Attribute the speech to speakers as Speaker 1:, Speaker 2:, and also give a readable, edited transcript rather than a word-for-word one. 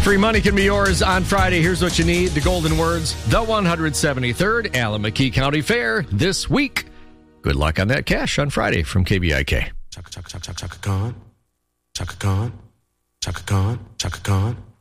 Speaker 1: Free money can be yours on Friday. Here's what you need. The golden words, the 173rd Allen McKee County Fair this week. Good luck on that cash on Friday from KBIK.
Speaker 2: Chaka Khan, Chaka Khan, Chaka Khan, Chaka Khan.